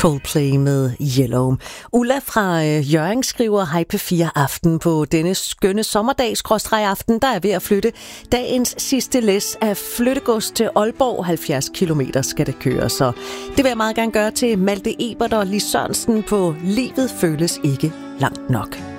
Coldplay med Yellow. Ulla fra Hjørring skriver: Hej P4 Aften. På denne skønne sommerdag/aften, der er ved at flytte dagens sidste læs af flyttegods til Aalborg. 70 kilometer skal det køre, så det vil jeg meget gerne gøre til Malte Ebert og Lis Sørensen på Livet føles ikke langt nok.